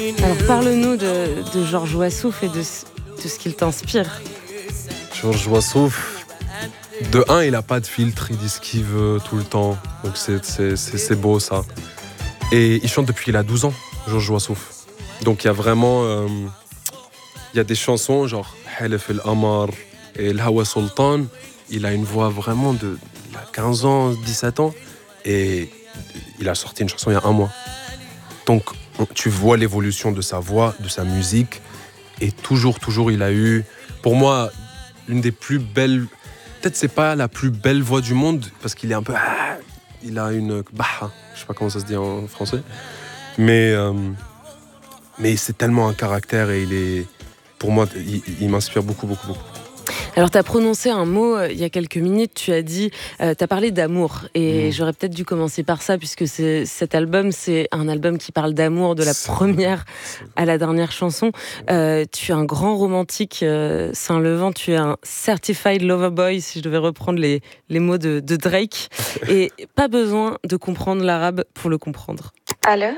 Alors parle-nous de Georges Wassouf et de ce qu'il t'inspire. Georges Wassouf, de un, il a pas de filtre, il dit ce qu'il veut tout le temps. Donc c'est beau ça. Et il chante depuis qu'il a 12 ans, Georges Wassouf. Donc il y a vraiment... il y a des chansons genre Halef El Amar et El Hawa Sultan. Il a une voix vraiment il a 15 ans, 17 ans. Et il a sorti une chanson il y a un mois. Donc tu vois l'évolution de sa voix, de sa musique. Et toujours, il a eu, pour moi, l'une des plus belles... Peut-être c'est pas la plus belle voix du monde, parce qu'il est un peu... il a une... je sais pas comment ça se dit en français. Mais c'est tellement un caractère et il est... Pour moi, il m'inspire beaucoup. Alors, tu as prononcé un mot il y a quelques minutes, tu as dit, tu as parlé d'amour. Et j'aurais peut-être dû commencer par ça, puisque cet album, c'est un album qui parle d'amour de la première à la dernière chanson. Tu es un grand romantique Saint-Levant, tu es un certified lover boy, si je devais reprendre les mots de Drake. Et pas besoin de comprendre l'arabe pour le comprendre. Allô?